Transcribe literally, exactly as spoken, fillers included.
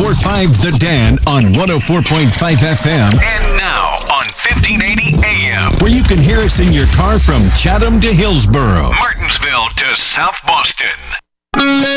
ninety-four point five The Dan on one oh four point five F M. And now on fifteen eighty A M. Where you can hear us in your car from Chatham to Hillsboro, Martinsville to South Boston.